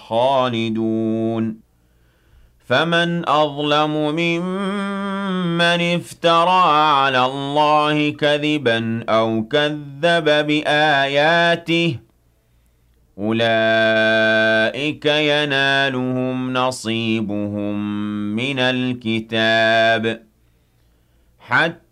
خالدون فمن أظلم ممن افترى على الله كذبا أو كذب بآياته أولئك ينالهم نصيبهم من الكتاب حتى